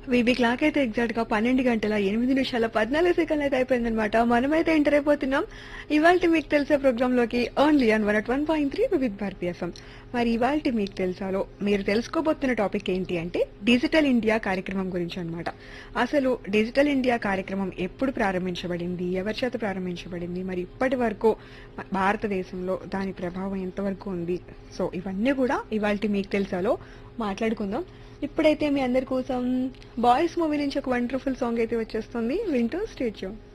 VB clock అయితే exact గా 12 గంటల 8 నిమిషాల 14 సెకండ్లు అయితే అయిపోయిందనమాట. మనమైతే ఎంటర్ అయిపోతున్నాం ఇవాళ మీకు తెలిసే ప్రోగ్రామ్ లోకి ఓన్లీ ఆన్ 101.3 వివిధ భారతి ఎఫ్ఎం. మరి ఇవాళ మీకు తెలుసాలో మీరు తెలుసుకోబోతున్న టాపిక్ ఏంటి అంటే డిజిటల్ ఇండియా కార్యక్రమం గురించి అన్నమాట. అసలు డిజిటల్ ఇండియా కార్యక్రమం ఎప్పుడు ప్రారంభించబడింది, ఎవరి చేత ప్రారంభించబడింది, మరి ఇప్పటి వరకు భారతదేశంలో దాని ప్రభావం ఎంతవరకు ఉంది, సో ఇవన్నీ కూడా ఇవాళ మీకు తెలుసాలో మాట్లాడుకుందాం. ఇప్పుడైతే మీ అందరి కోసం బాయ్స్ మూవీ నుంచి ఒక వండర్ఫుల్ సాంగ్ అయితే వచ్చేస్తుంది, వింటూ స్టే ట్యూన్.